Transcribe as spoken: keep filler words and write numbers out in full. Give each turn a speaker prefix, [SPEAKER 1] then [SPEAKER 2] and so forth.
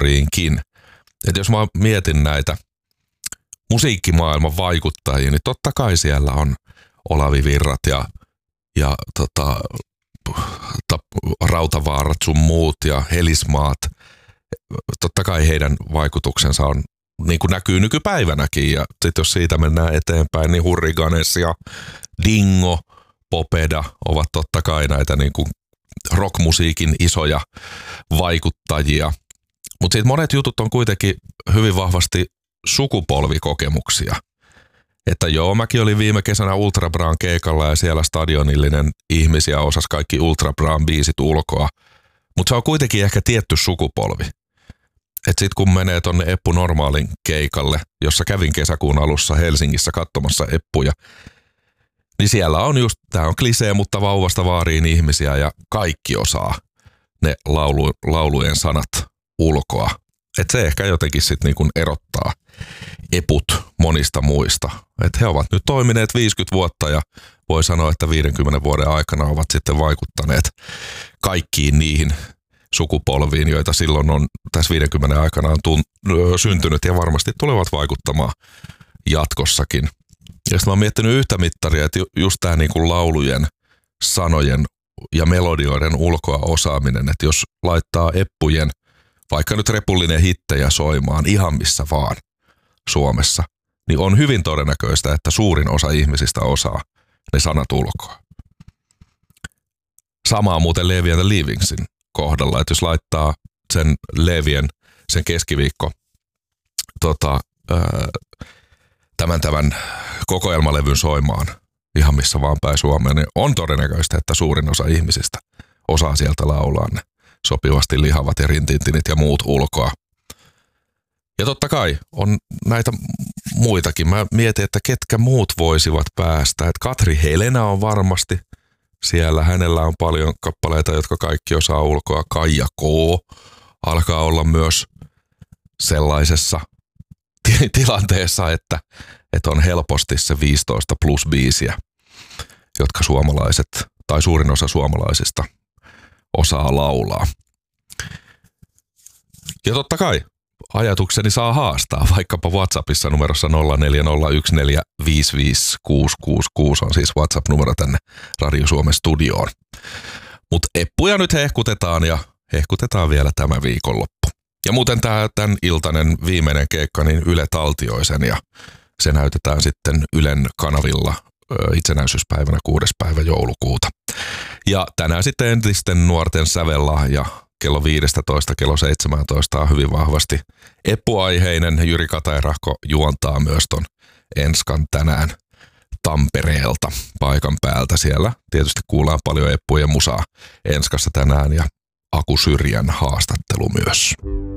[SPEAKER 1] pariinkin. Et jos mä mietin näitä musiikkimaailman vaikuttajia, niin totta kai siellä on Olavi Virrat ja, ja tota, Rautavaarat sun muut ja Helismaat. Totta kai heidän vaikutuksensa on, niin kuin näkyy nykypäivänäkin. Ja sitten jos siitä mennään eteenpäin, niin Hurriganes ja Dingo, Popeda ovat totta kai näitä niin kuin rockmusiikin isoja vaikuttajia. Mutta sitten monet jutut on kuitenkin hyvin vahvasti sukupolvikokemuksia. Että joo, mäkin olin viime kesänä Ultra Braan keikalla ja siellä stadionillinen ihmisiä osasi kaikki Ultra Braan biisit ulkoa. Mutta se on kuitenkin ehkä tietty sukupolvi. Että sit kun menee tonne Eppu Normaalin keikalle, jossa kävin kesäkuun alussa Helsingissä katsomassa Eppuja, niin siellä on just, tää on klisee, mutta vauvasta vaariin ihmisiä ja kaikki osaa ne laulu, laulujen sanat ulkoa. Että se ehkä jotenkin sit niinku erottaa Eput monista muista. Että he ovat nyt toimineet viisikymmentä vuotta ja voi sanoa, että viidenkymmenen vuoden aikana ovat sitten vaikuttaneet kaikkiin niihin sukupolviin, joita silloin on tässä viidenkymmenen aikana on tun- syntynyt ja varmasti tulevat vaikuttamaan jatkossakin. Ja sitten mä oon miettinyt yhtä mittaria, että just tää niinku laulujen, sanojen ja melodioiden ulkoa osaaminen, että jos laittaa Eppujen, vaikka nyt repullinen hittejä soimaan ihan missä vaan Suomessa, niin on hyvin todennäköistä, että suurin osa ihmisistä osaa ne sanat ulkoa. Samaa muuten Levi and the Leavingsin kohdalla, että jos laittaa sen Levien, sen keskiviikko, tota, ää, tämän tämän kokoelmalevyn soimaan ihan missä vaan päin Suomeen, niin on todennäköistä, että suurin osa ihmisistä osaa sieltä laulaa ne sopivasti lihavat ja rintintinit ja muut ulkoa. Ja totta kai on näitä muitakin. Mä mietin, että ketkä muut voisivat päästä. Että Katri Helena on varmasti siellä. Hänellä on paljon kappaleita, jotka kaikki osaa ulkoa. Kaija K. alkaa olla myös sellaisessa t- tilanteessa, että, että on helposti se viisitoista plus biisiä, jotka suomalaiset tai suurin osa suomalaisista osaa laulaa. Ja totta kai ajatukseni saa haastaa vaikkapa WhatsAppissa numerossa nolla neljä nolla yksi neljä viisi viisi kuusi kuusi kuusi on siis WhatsApp-numero tänne Radio Suomen studioon. Mutta Eppuja nyt hehkutetaan ja hehkutetaan vielä tämä viikonloppu. Ja muuten tämä tämän iltainen viimeinen keikka, niin Yle taltioi sen ja se näytetään sitten Ylen kanavilla itsenäisyyspäivänä kuudes päivä joulukuuta. Ja tänään sitten entisten nuorten sävellahja kello viisitoista kello seitsemäntoista on hyvin vahvasti Eppu-aiheinen. Jyri Katairahko juontaa myös ton Enskan tänään Tampereelta paikan päältä. Siellä tietysti kuullaan paljon Eppujen musaa Enskassa tänään ja Aku Syrjän haastattelu myös.